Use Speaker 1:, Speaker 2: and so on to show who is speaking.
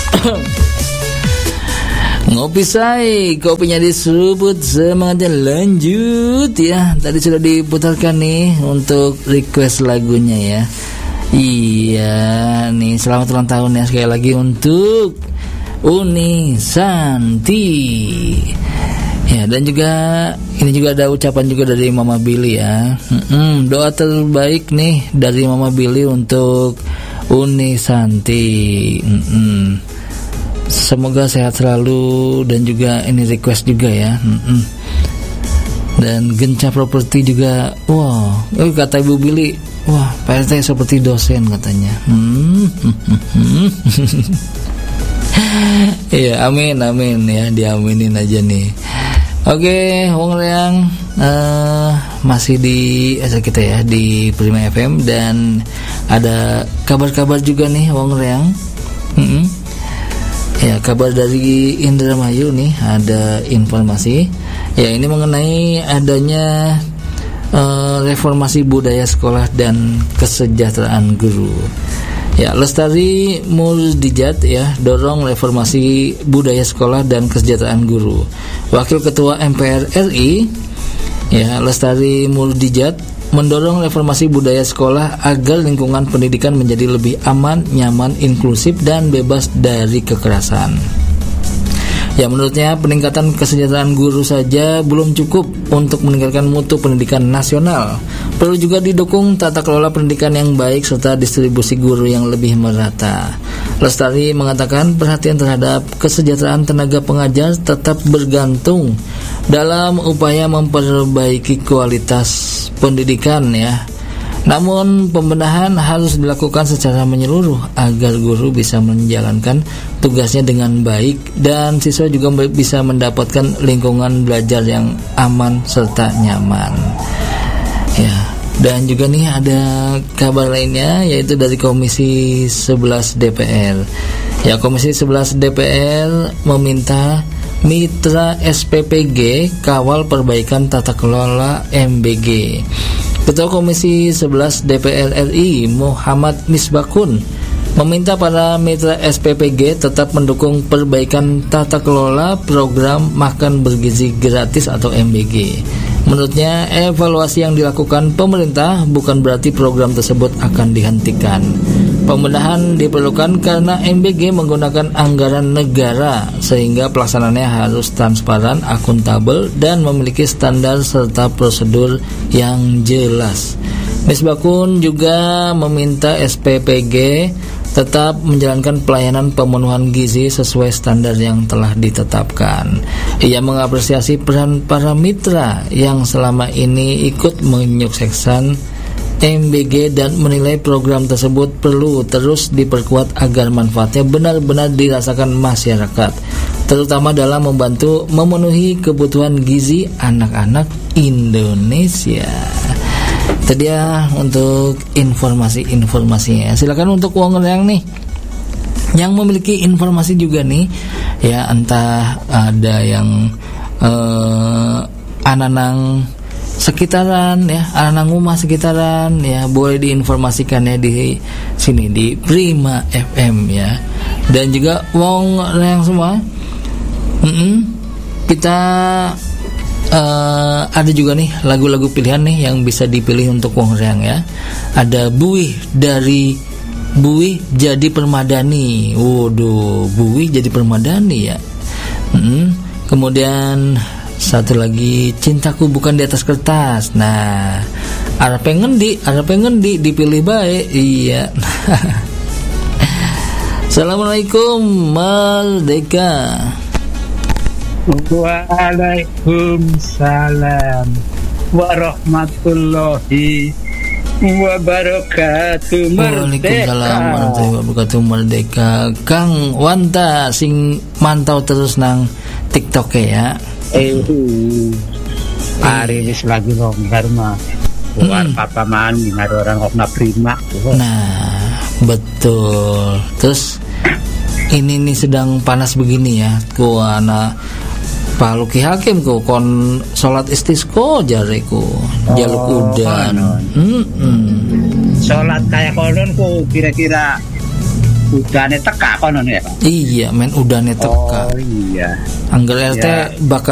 Speaker 1: Ngopi say, kopinya diseruput, semangatnya lanjut ya. Tadi sudah diputarkan nih untuk request lagunya ya. Iya nih, selamat ulang tahun ya sekali lagi untuk Uni Santi. Ya, dan juga ini juga ada ucapan juga dari Mama Billy ya. Doa terbaik nih dari Mama Billy untuk Uni Santi. Semoga sehat selalu dan juga ini request juga ya. Dan Genca Properti juga. Wow, kata Ibu Billy, wah Pak RT seperti dosen katanya. Iya, amin ya, diaminin aja nih. Oke, Wong Reang masih di kita ya di Prima FM dan ada kabar-kabar juga nih Wong Reang. Ya, kabar dari Indramayu nih, ada informasi. Ya, ini mengenai adanya reformasi budaya sekolah dan kesejahteraan guru. Ya, Lestari Muldijat ya dorong reformasi budaya sekolah dan kesejahteraan guru. Wakil Ketua MPR RI ya Lestari Muldijat mendorong reformasi budaya sekolah agar lingkungan pendidikan menjadi lebih aman, nyaman, inklusif dan bebas dari kekerasan. Ya, menurutnya peningkatan kesejahteraan guru saja belum cukup untuk meningkatkan mutu pendidikan nasional. Perlu juga didukung tata kelola pendidikan yang baik serta distribusi guru yang lebih merata. Lestari mengatakan perhatian terhadap kesejahteraan tenaga pengajar tetap bergantung dalam upaya memperbaiki kualitas pendidikan ya. Namun pembenahan harus dilakukan secara menyeluruh agar guru bisa menjalankan tugasnya dengan baik dan siswa juga bisa mendapatkan lingkungan belajar yang aman serta nyaman. Ya, dan juga nih ada kabar lainnya yaitu dari Komisi 11 DPR. Ya, Komisi 11 DPR meminta mitra SPPG kawal perbaikan tata kelola MBG. Ketua Komisi 11 DPR RI Muhammad Misbakun meminta para mitra SPPG tetap mendukung perbaikan tata kelola program makan bergizi gratis atau MBG. Menurutnya, evaluasi yang dilakukan pemerintah bukan berarti program tersebut akan dihentikan. Pembenahan diperlukan karena MBG menggunakan anggaran negara sehingga pelaksanaannya harus transparan, akuntabel, dan memiliki standar serta prosedur yang jelas. Misbakun juga meminta SPPG tetap menjalankan pelayanan pemenuhan gizi sesuai standar yang telah ditetapkan. Ia mengapresiasi peran para mitra yang selama ini ikut menyukseskan MBG dan menilai program tersebut perlu terus diperkuat agar manfaatnya benar-benar dirasakan masyarakat, terutama dalam membantu memenuhi kebutuhan gizi anak-anak Indonesia. Tadi ya untuk informasi-informasinya. Silakan untuk Wong Reang nih yang memiliki informasi juga nih ya, entah ada yang ananang sekitaran ya, anak rumah sekitaran ya, boleh diinformasikan ya di sini di Prima FM ya. Dan juga Wong Reang semua, kita ada juga nih lagu-lagu pilihan nih yang bisa dipilih untuk Wong Reang ya. Ada Buih dari Buih Jadi Permadani. Waduh, Buih Jadi Permadani ya. Kemudian satu lagi Cintaku Bukan di Atas Kertas. Nah, arepe ngendi dipilih baik. Iya. Assalamualaikum Merdeka.
Speaker 2: Waalaikumsalam warahmatullahi wabarakatuh.
Speaker 1: Waalaikumsalam warahmatullahi wabarakatuh. Merdeka. Kang Wanta sing mantau terus nang TikTok ya.
Speaker 2: Hari ini lagi longgar mah. Luar papa man ngaruh orang okna Prima.
Speaker 1: Nah, betul. Terus ini nih sedang panas begini ya. Ku anak Pak Luki Hakim ku kon salat istisqa jareku jaluk udan.
Speaker 2: Salat kayak konon ku kira-kira udane teka kono ya Pak.
Speaker 1: Iya, men udane teka.
Speaker 2: Oh iya.
Speaker 1: Angger RT
Speaker 2: Ya.
Speaker 1: bakal